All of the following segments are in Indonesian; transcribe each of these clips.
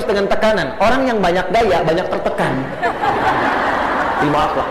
sekaligus dengan tekanan. Orang yang banyak daya, banyak tertekan. Ilmu akhlak.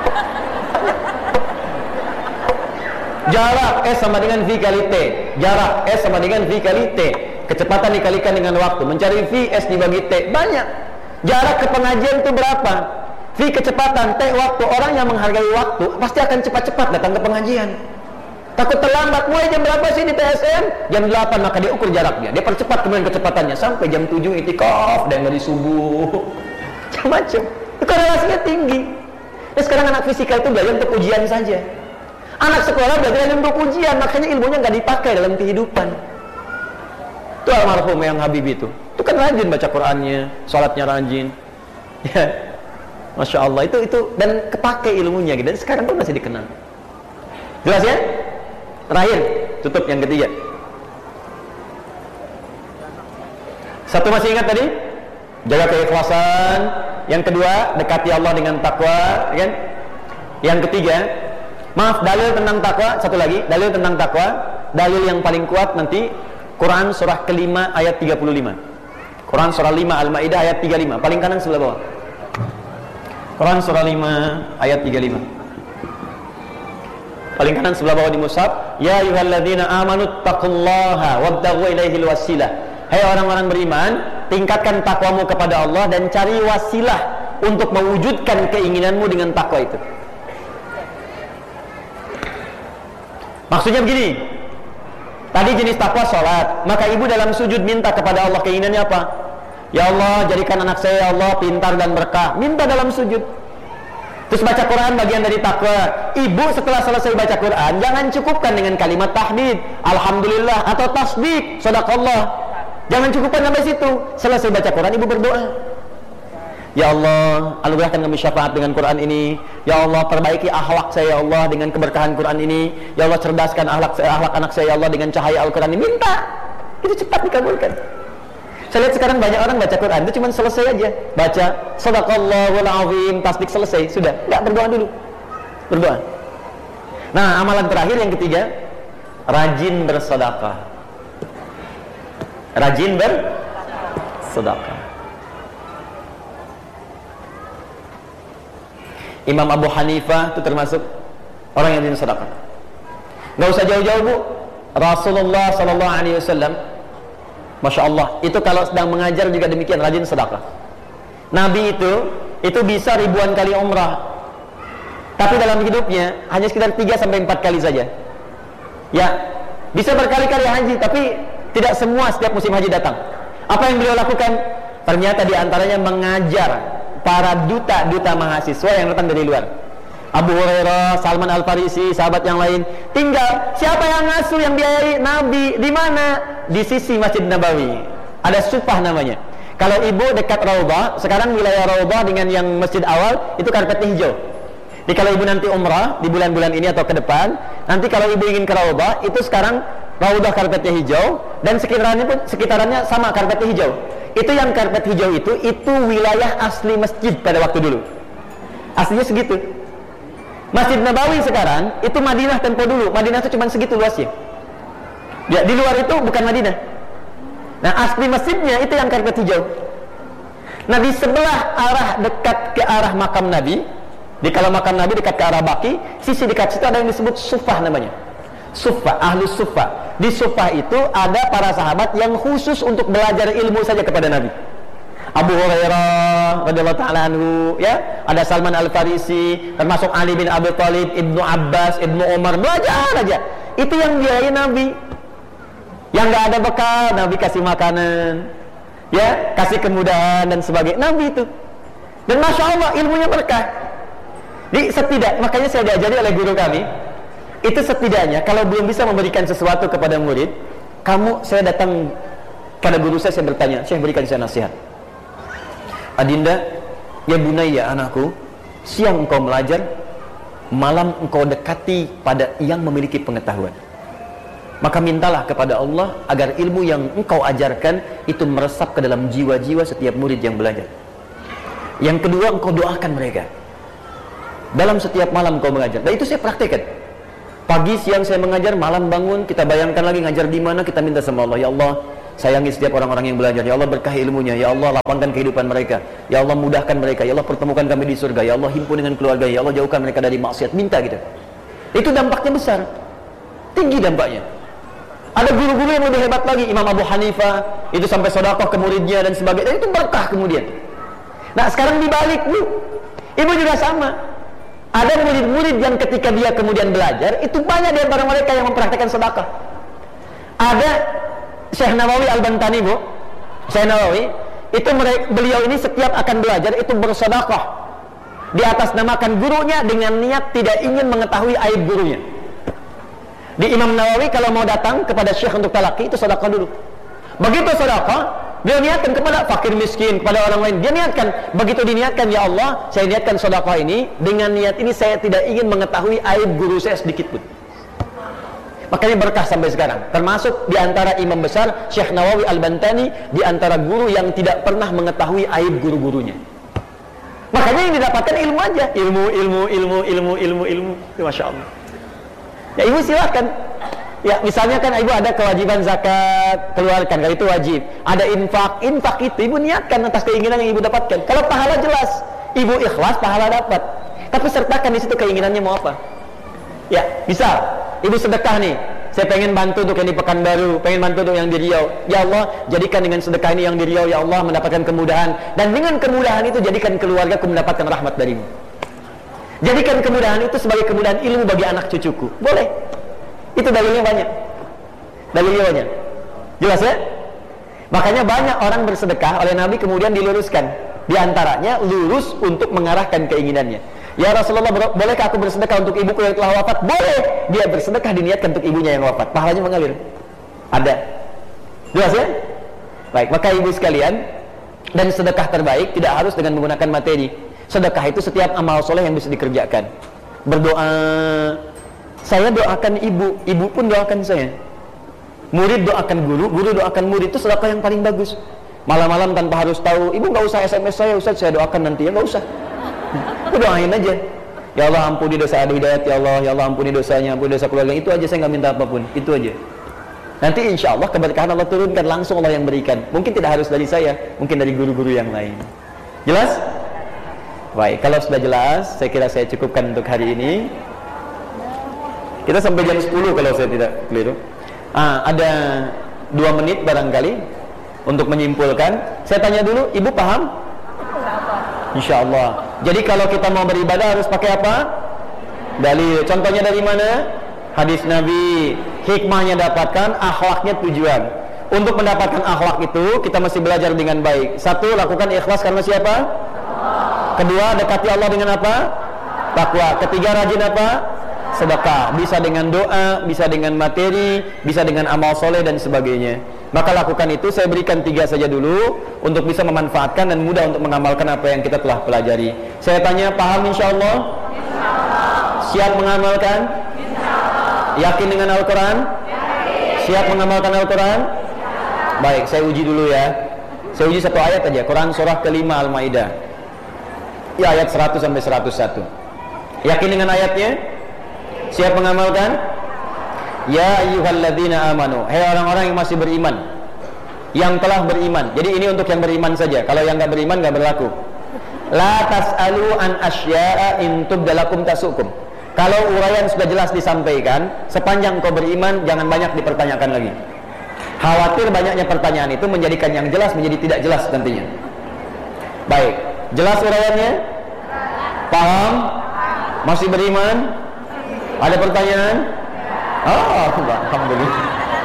Jarak S sama dengan V kali T. Jarak S sama dengan V kali T. Kecepatan dikalikan dengan waktu. Mencari V, S dibagi T. Banyak. Jarak ke pengajian itu berapa? V kecepatan, T waktu. Orang yang menghargai waktu pasti akan cepat-cepat datang ke pengajian. Takut terlambat. Mulai jam berapa sih di TSM? Jam 8, maka dia ukur jaraknya. Dia percepat kemudian kecepatannya sampai jam 7 itikaf dan dari subuh. Macam-macam. Itu korelasinya tinggi. Nah, sekarang anak fisika itu belajar untuk ujian saja. Anak sekolah belajar untuk ujian, makanya ilmunya nggak dipakai dalam kehidupan. Itu almarhum yang Habib itu kan rajin baca Qurannya, sholatnya rajin. Ya, Masya Allah, itu dan kepake ilmunya gitu. Dan sekarang pun masih dikenal. Jelas ya? Terakhir, tutup yang ketiga. Satu masih ingat tadi? Jaga keikhlasan. Yang kedua, dekati Allah dengan takwa, kan? Yang ketiga, dalil tentang takwa. Satu lagi, dalil tentang takwa. Dalil yang paling kuat nanti Quran surah ke-5 ayat 35. Quran surah 5 Al-Maidah ayat 35. Paling kanan sebelah bawah. Quran surah 5 ayat 35. Paling kanan sebelah bawah di mushaf. Ya ayyuhalladzina amanu taqullaha wabtaghu ilaihil wasilah. Hai orang-orang beriman, tingkatkan takwamu kepada Allah dan cari wasilah untuk mewujudkan keinginanmu dengan takwa itu. Maksudnya begini. Tadi jenis takwa sholat, maka ibu dalam sujud minta kepada Allah keinginannya apa? Ya Allah, jadikan anak saya, ya Allah, pintar dan berkah. Minta dalam sujud. Terus baca Quran bagian dari takwa. Ibu setelah selesai baca Quran, jangan cukupkan dengan kalimat tahmid, alhamdulillah, atau tasbih, shadaqallah. Jangan cukupkan sampai situ. Selesai baca Quran, ibu berdoa. Ya Allah, anugerahkan kami syafaat dengan Quran ini. Ya Allah, perbaiki akhlak saya, ya Allah, dengan keberkahan Quran ini. Ya Allah, cerdaskan akhlak anak saya, ya Allah, dengan cahaya Al-Quran ini. Minta, itu cepat dikabulkan. Saya lihat sekarang banyak orang baca Quran itu cuma selesai aja, baca shadaqallahul azim, tasbih, selesai, sudah, nggak berdoa dulu. Berdoa. Nah, amalan terakhir yang ketiga, rajin bersedekah. Rajin bersedekah. Imam Abu Hanifah itu termasuk orang yang rajin sedekah. Nggak usah jauh-jauh, Bu. Rasulullah sallallahu alaihi wasallam, Masya Allah, itu kalau sedang mengajar juga demikian, rajin sedekah. Nabi itu bisa ribuan kali umrah, tapi dalam hidupnya hanya sekitar 3-4 kali saja. Ya, bisa berkali-kali haji, tapi tidak semua setiap musim haji datang. Apa yang beliau lakukan? Ternyata diantaranya mengajar para duta-duta mahasiswa yang datang dari luar. Abu Hurairah, Salman Al-Farisi, sahabat yang lain. Tinggal siapa yang ngasuh, yang biayai? Nabi. Di mana? Di sisi Masjid Nabawi. Ada Sufah namanya. Kalau ibu dekat Raudhah, sekarang wilayah Raudhah dengan yang masjid awal itu karpetnya hijau. Jadi kalau ibu nanti umrah di bulan-bulan ini atau ke depan, nanti kalau ibu ingin ke Raudhah, itu sekarang Raudhah karpetnya hijau dan sekitarannya sama karpetnya hijau. Itu yang karpet hijau itu wilayah asli masjid pada waktu dulu. Aslinya segitu. Masjid Nabawi sekarang itu Madinah tempo dulu. Madinah itu cuma segitu luasnya. Ya, di luar itu bukan Madinah. Nah, asli masjidnya itu yang karpet hijau. Nah, di sebelah arah dekat ke arah makam Nabi, kalau makam Nabi dekat ke arah Baqi, sisi dekat situ ada yang disebut Sufah namanya. Sufah, ahli Sufah. Di Sufah itu ada para sahabat yang khusus untuk belajar ilmu saja kepada Nabi. Abu Hurairah radhiyallahu ta'ala anhu, ya, ada Salman Al-Farisi, termasuk Ali bin Abi Thalib, Ibnu Abbas, Ibnu Umar, belajar aja. Itu yang biayai Nabi. Yang nggak ada bekal, Nabi kasih makanan, ya, kasih kemudahan dan sebagainya. Nabi itu. Dan Masya Allah, ilmunya berkah. Jadi makanya saya diajari oleh guru kami, itu setidaknya kalau belum bisa memberikan sesuatu kepada murid, saya datang pada guru saya bertanya, saya berikan saya nasihat. Adinda, ya bunayya, anakku, siang engkau belajar, malam engkau dekati pada yang memiliki pengetahuan. Maka mintalah kepada Allah agar ilmu yang engkau ajarkan itu meresap ke dalam jiwa-jiwa setiap murid yang belajar. Yang kedua, engkau doakan mereka. Dalam setiap malam engkau mengajar. Dan itu saya praktekkan. Pagi, siang saya mengajar, malam bangun, kita bayangkan lagi ngajar di mana, kita minta sama Allah, ya Allah, sayangi setiap orang-orang yang belajar. Ya Allah, berkahi ilmunya. Ya Allah, lapangkan kehidupan mereka. Ya Allah, mudahkan mereka. Ya Allah, pertemukan kami di surga. Ya Allah, himpun dengan keluarga. Ya Allah, jauhkan mereka dari maksiat. Minta gitu. Itu dampaknya besar, tinggi dampaknya. Ada guru-guru yang lebih hebat lagi. Imam Abu Hanifah itu sampai sedekah ke muridnya dan sebagainya. Itu berkah kemudian. Nah, sekarang dibalik, Bu. Ibu juga sama. Ada murid-murid yang ketika dia kemudian belajar, itu banyak di antara mereka yang mempraktikkan sedekah. Ada Syekh Nawawi Al-Bantani, Bu. Syekh Nawawi itu beliau ini setiap akan belajar itu bersedekah di atas namakan gurunya dengan niat tidak ingin mengetahui aib gurunya. Di Imam Nawawi kalau mau datang kepada syekh untuk talaqi itu sedekah dulu. Begitu sedekah, dia niatkan kepada fakir miskin, kepada orang lain. Dia niatkan, begitu diniatkan, ya Allah, saya niatkan sedekah ini, dengan niat ini saya tidak ingin mengetahui aib guru saya sedikit pun. Makanya berkah sampai sekarang. Termasuk di antara imam besar Syekh Nawawi Al-Bantani, di antara guru yang tidak pernah mengetahui aib guru-gurunya. Makanya yang didapatkan ilmu aja, ilmu. Masya Allah. Ya ibu silakan. Ya misalnya kan ibu ada kewajiban zakat, keluarkan, kalau itu wajib. Ada infak itu ibu niatkan atas keinginan yang ibu dapatkan. Kalau pahala jelas, ibu ikhlas pahala dapat. Tapi sertakan di situ keinginannya mau apa. Ya, misal ibu sedekah nih, saya pengen bantu untuk yang di Pekanbaru, pengen bantu untuk yang di Riau. Ya Allah, jadikan dengan sedekah ini yang di Riau, ya Allah mendapatkan kemudahan. Dan dengan kemudahan itu jadikan keluargaku mendapatkan rahmat darimu. Jadikan kemudahan itu sebagai kemudahan ilmu bagi anak cucuku. Boleh. Itu dalilnya banyak. Jelas ya? Makanya banyak orang bersedekah oleh Nabi kemudian diluruskan. Di antaranya lurus untuk mengarahkan keinginannya. Ya Rasulullah, bolehkah aku bersedekah untuk ibuku yang telah wafat? Boleh. Dia bersedekah diniatkan untuk ibunya yang wafat. Pahalanya mengalir. Ada. Jelas ya? Baik, maka ibu sekalian, dan sedekah terbaik tidak harus dengan menggunakan materi. Sedekah itu setiap amal soleh yang bisa dikerjakan. Berdoa, saya doakan ibu, ibu pun doakan saya. Murid doakan guru, guru doakan murid, itu sedekah yang paling bagus. Malam-malam tanpa harus tahu, ibu nggak usah SMS saya, Ustaz saya doakan nanti, ya nggak usah. Aku doain aja. Ya Allah ampuni dosa Adi Hidayat, ya Allah ampuni dosanya, ampuni dosa keluarga. Itu aja, saya nggak minta apapun, itu aja. Nanti insya Allah keberkahan Allah turunkan, langsung Allah yang berikan. Mungkin tidak harus dari saya, mungkin dari guru-guru yang lain. Jelas? Baik, kalau sudah jelas, saya kira saya cukupkan untuk hari ini. Kita sampai jam 10 kalau saya tidak keliru. Ada 2 menit barangkali untuk menyimpulkan. Saya tanya dulu, ibu paham? Insya Allah. Jadi kalau kita mau beribadah harus pakai apa? Dalil. Contohnya dari mana? Hadis Nabi. Hikmahnya dapatkan, akhlaknya tujuan. Untuk mendapatkan akhlak itu kita mesti belajar dengan baik. 1, lakukan ikhlas karena siapa? Kedua, dekati Allah dengan apa? Takwa. Ketiga, rajin apa? Sedekah. Bisa dengan doa, bisa dengan materi, bisa dengan amal soleh dan sebagainya. Maka lakukan itu. Saya berikan 3 saja dulu untuk bisa memanfaatkan dan mudah untuk mengamalkan apa yang kita telah pelajari. Saya tanya, paham insya Allah? Siap mengamalkan? Yakin dengan Al-Quran? Siap mengamalkan Al-Quran? Baik, saya uji dulu ya. Saya uji 1 ayat aja. Quran surah ke-5 Al-Maidah. Ya, ayat 100 sampai 101. Yakin dengan ayatnya? Siap mengamalkan? Ya ayyuhalladzina amanu, hai orang-orang yang masih beriman, yang telah beriman. Jadi ini untuk yang beriman saja. Kalau yang enggak beriman enggak berlaku. La tas'alu an asya'a in tubdalakum tasukum. Kalau uraian sudah jelas disampaikan, sepanjang kau beriman jangan banyak dipertanyakan lagi. Khawatir banyaknya pertanyaan itu menjadikan yang jelas menjadi tidak jelas nantinya. Baik, jelas uraiannya? Paham? Masih beriman? Ada pertanyaan? Alhamdulillah.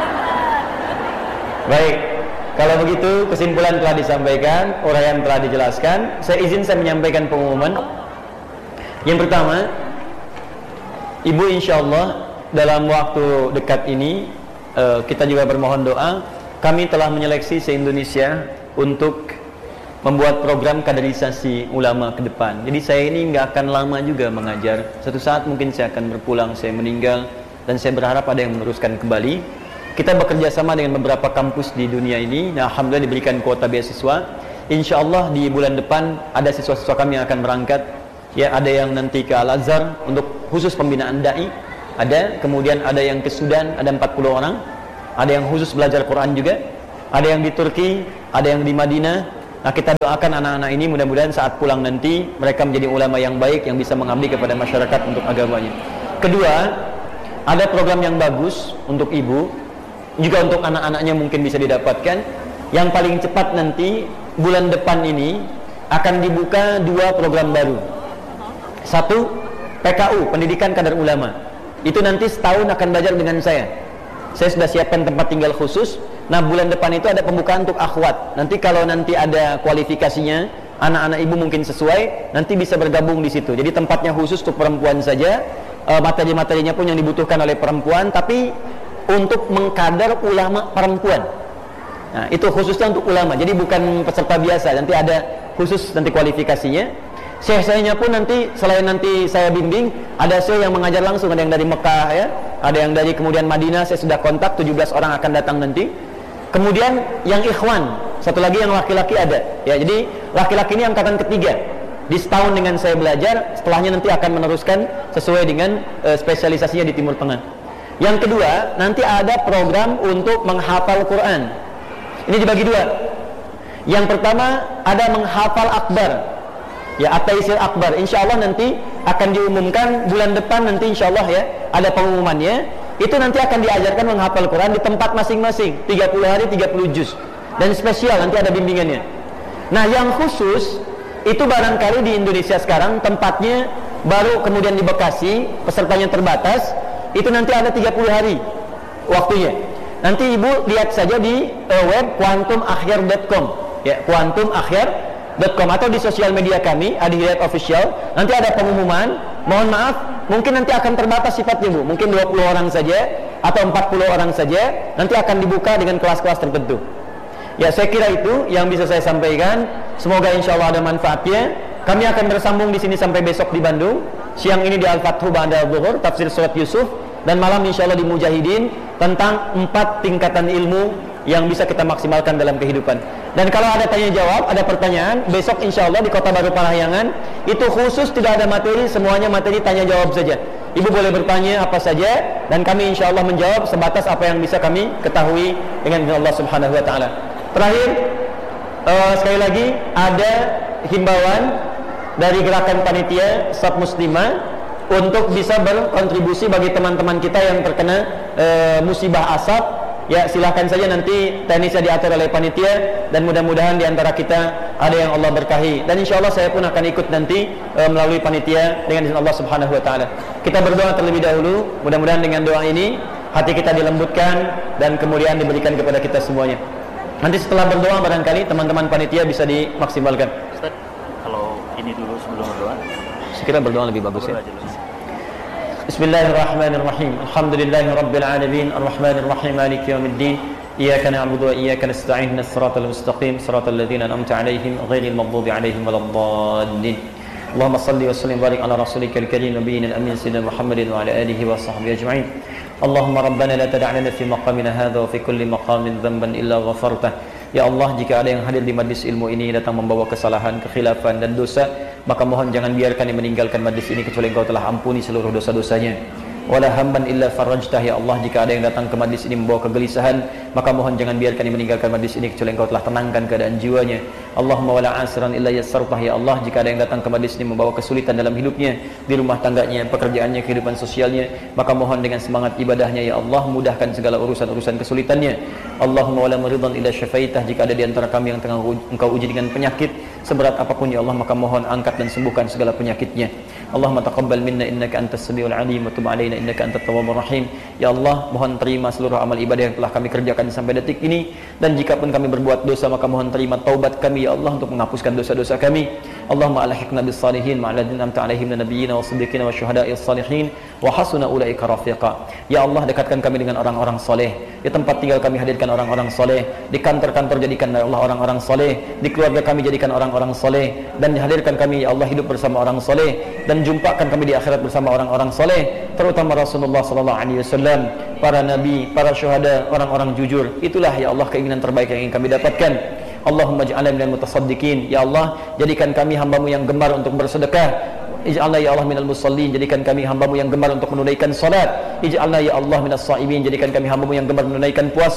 Baik, kalau begitu kesimpulan telah disampaikan, uraian telah dijelaskan. Saya menyampaikan pengumuman. Yang pertama, Ibu insyaallah dalam waktu dekat ini kita juga bermohon doa. Kami telah menyeleksi se-Indonesia untuk membuat program kaderisasi ulama ke depan. Jadi saya ini nggak akan lama juga mengajar. Suatu saat mungkin saya akan berpulang, saya meninggal, dan saya berharap ada yang meneruskan kembali. Kita bekerja sama dengan beberapa kampus di dunia ini. Nah, alhamdulillah diberikan kuota beasiswa. Insya Allah di bulan depan ada siswa-siswa kami yang akan berangkat. Ya, ada yang nanti ke Al-Azhar untuk khusus pembinaan dai. Ada, kemudian ada yang ke Sudan, ada 40 orang. Ada yang khusus belajar Quran juga. ada yang di Turki, ada yang di Madinah. Nah, kita doakan anak-anak ini mudah-mudahan saat pulang nanti mereka menjadi ulama yang baik yang bisa mengabdi kepada masyarakat untuk agamanya. Kedua, ada program yang bagus untuk ibu, juga untuk anak-anaknya mungkin bisa didapatkan. Yang paling cepat nanti bulan depan ini akan dibuka 2 program baru. Satu, PKU, Pendidikan Kadar Ulama. Itu nanti setahun akan belajar dengan saya. Saya sudah siapkan tempat tinggal khusus. Nah, bulan depan itu ada pembukaan untuk akhwat. Nanti kalau nanti ada kualifikasinya, anak-anak ibu mungkin sesuai, nanti bisa bergabung di situ. Jadi tempatnya khusus untuk perempuan saja. Materi-materinya pun yang dibutuhkan oleh perempuan, tapi untuk mengkadar ulama perempuan. Nah, itu khususnya untuk ulama. Jadi bukan peserta biasa. Nanti ada khusus nanti kualifikasinya. Syekh-syekhnya pun nanti selain nanti saya bimbing, ada syekh yang mengajar langsung, ada yang dari Mekah ya, ada yang dari kemudian Madinah. Saya sudah kontak 17 orang akan datang nanti. Kemudian yang ikhwan, satu lagi yang laki-laki ada. Ya, jadi laki-laki ini angkatan ketiga. Di setahun dengan saya belajar, setelahnya nanti akan meneruskan sesuai dengan spesialisasinya di Timur Tengah. Yang kedua, nanti ada program untuk menghafal Quran. Ini dibagi 2. Yang pertama ada menghafal akbar, ya, at-taisir akbar. Insya Allah nanti akan diumumkan bulan depan nanti insya Allah ya, ada pengumumannya. Itu nanti akan diajarkan menghafal Quran di tempat masing-masing, 30 hari 30 juz. Dan spesial nanti ada bimbingannya. Nah, yang khusus itu barangkali di Indonesia sekarang tempatnya baru, kemudian di Bekasi pesertanya terbatas. Itu nanti ada 30 hari waktunya. Nanti ibu lihat saja di web quantumakhyar.com ya, quantumakhyar.com, atau di sosial media kami Adhidayat Official. Nanti ada pengumuman. Mohon maaf, mungkin nanti akan terbatas sifatnya Bu, mungkin 20 orang saja atau 40 orang saja. Nanti akan dibuka dengan kelas-kelas tertentu. Ya, saya kira itu yang bisa saya sampaikan. Semoga insya Allah ada manfaatnya. Kami akan bersambung di sini sampai besok di Bandung. Siang ini di Al-Fathu Ba'da Zuhur, tafsir surat Yusuf, dan malam insya Allah di Mujahidin tentang 4 tingkatan ilmu yang bisa kita maksimalkan dalam kehidupan. Dan kalau ada tanya jawab, ada pertanyaan, besok insya Allah di Kota Baru Parahyangan itu khusus tidak ada materi, semuanya materi tanya jawab saja. Ibu boleh bertanya apa saja dan kami insya Allah menjawab sebatas apa yang bisa kami ketahui dengan Allah Subhanahu Wa Taala. Terakhir, sekali lagi ada himbauan dari gerakan panitia Sab Muslimah untuk bisa berkontribusi bagi teman-teman kita yang terkena musibah asap. Ya, silahkan saja nanti teknisnya diatur oleh panitia, dan mudah-mudahan diantara kita ada yang Allah berkahi. Dan insya Allah saya pun akan ikut nanti melalui panitia dengan izin Allah Subhanahu Wa Taala. Kita berdoa terlebih dahulu. Mudah-mudahan dengan doa ini hati kita dilembutkan dan kemudian diberikan kepada kita semuanya. Nanti setelah berdoa barangkali teman-teman panitia bisa dimaksimalkan. Ustaz, kalau ini dulu sebelum berdoa. Sekira berdoa lebih bagus ya. Bismillahirrahmanirrahim. Alhamdulillahirabbil alamin, arrahmanir rahim, maliki yaumiddin. Iyyaka na'budu wa iyyaka nasta'in, ihdinas siratal mustaqim, siratal ladzina an'amta 'alaihim ghairil maghdubi 'alaihim waladdallin. Allahumma shalli wa sallim barik ala rasulika al-karim nabiyina al-amin sayyidina Muhammadin wa ala alihi wa sahbihi ajma'in. Allahumma rabbana la tada' lana fi maqamina hadha wa fi kulli maqamin dhanban illa ghafartah. Ya Allah, jika ada yang hadir di majlis ilmu ini datang membawa kesalahan, kekhilafan dan dosa, maka mohon jangan biarkan yang meninggalkan majlis ini kecuali Engkau telah ampuni seluruh dosa-dosanya. Wala hamban illa farajtah. Ya Allah, jika ada yang datang ke majlis ini membawa kegelisahan, maka mohon jangan biarkan yang meninggalkan majlis ini kecuali Engkau telah tenangkan keadaan jiwanya. Allahumma wala asiran illa yassartah. Ya Allah, jika ada yang datang ke majlis ini membawa kesulitan dalam hidupnya, di rumah tangganya, pekerjaannya, kehidupan sosialnya, maka mohon dengan semangat ibadahnya ya Allah mudahkan segala urusan-urusan kesulitannya. Allahumma wala maridan illa syafaitah. Jika ada di antara kami yang tengah Engkau uji dengan penyakit seberat apapun ya Allah, maka mohon angkat dan sembuhkan segala penyakitnya. Allahumma taqabbal minna innaka antas samiul alim wa tub alaina innaka antat tawwabur rahim. Ya Allah, mohon terima seluruh amal ibadah yang telah kami kerjakan sampai detik ini, dan jika pun kami berbuat dosa maka mohon terima taubat kami ya Allah untuk menghapuskan dosa-dosa kami. Allahumma alhiqna bis salihin ma'al ladzina an'amta 'alaihim minal nabiyyin was-siddiqin wasyuhada'is salihin wa hasuna ulaika rafiqa. Ya Allah, dekatkan kami dengan orang-orang saleh. Di tempat tinggal kami hadirkan orang-orang saleh, di kantor-kantor jadikan ya Allah orang-orang saleh, di keluarga kami jadikan orang-orang saleh, dan dihadirkan kami ya Allah hidup bersama orang saleh, dan jumpakan kami di akhirat bersama orang-orang saleh, terutama Rasulullah sallallahu alaihi wasallam, para nabi, para syuhada, orang-orang jujur. Itulah ya Allah keinginan terbaik yang ingin kami dapatkan. Allahumma ij'alna minal mutasaddiqin. Ya Allah, jadikan kami hamba-Mu yang gemar untuk bersedekah. Ij'alna ya Allah minal musallin. Jadikan kami hamba-Mu yang gemar untuk menunaikan salat. Ij'alna ya Allah minas shaimin. Jadikan kami hamba-Mu yang gemar menunaikan puasa.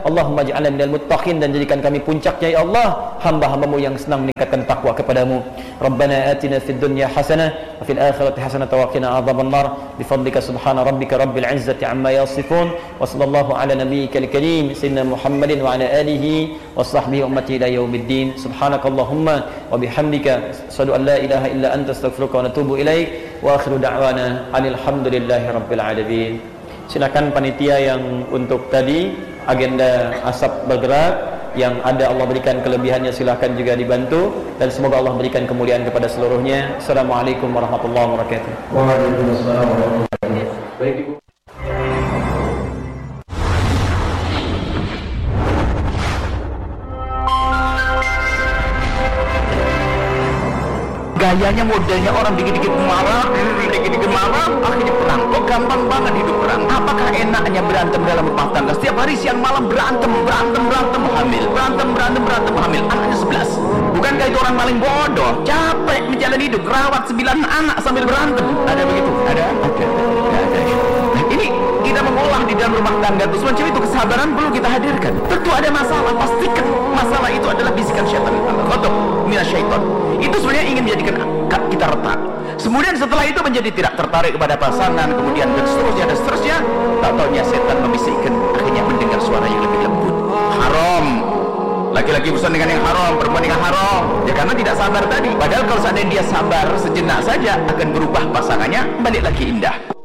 Allahumma ij'alna minal muttaqin, dan jadikan kami puncaknya ya Allah hamba-hambamu yang senang meningkatkan takwa kepadamu. Rabbana atina fid dunya hasanah wa fil akhirati hasanah wa qina adzabannar bifadlika subhana rabbika rabbil izzati amma yasifun wa sallallahu ala nabiyyikal karim sayyidina Muhammadin wa ala alihi wa sahbihi ummati ila yaumiddin. Subhanakallahumma wa bihamdika asyhadu an la ilaha illa anta astaghfiruka wa atubu ilaik wa akhiru da'wana alhamdulillahi rabbil alamin. Silakan panitia yang untuk tadi agenda asap bergerak yang ada Allah berikan kelebihannya, silakan juga dibantu, dan semoga Allah berikan kemuliaan kepada seluruhnya. Assalamualaikum warahmatullahi wabarakatuh. Waalaikumsalam warahmatullahi wabarakatuh. Baik Ibu. Gayanya modelnya orang dikit-dikit marah, akhirnya perang. Kok gampang banget hidup perang? Apakah enaknya berantem dalam rumah tangga? Setiap hari siang malam berantem, hamil. Berantem, hamil. Anaknya 11. Bukankah itu orang paling bodoh? Capek menjalani hidup, rawat 9 anak sambil berantem. Ada begitu? Ada. Nah, ini kita mengolah di dalam rumah tangga itu. Semacam itu kesabaran perlu kita hadirkan. Tentu ada masalah, pastikan masalah itu adalah bisikan syaitan. Al-Ghadab minasyaitan. Itu sebenarnya ingin menjadikan kita retak. Kemudian setelah itu menjadi tidak tertarik kepada pasangan, kemudian dan seterusnya. Tak taunya setan membisikkan, akhirnya mendengar suara yang lebih lembut. Haram. Laki-laki berusaha dengan yang haram, perempuan dengan haram. Ya karena tidak sabar tadi. Padahal kalau seandainya dia sabar sejenak saja, akan berubah pasangannya, balik lagi indah.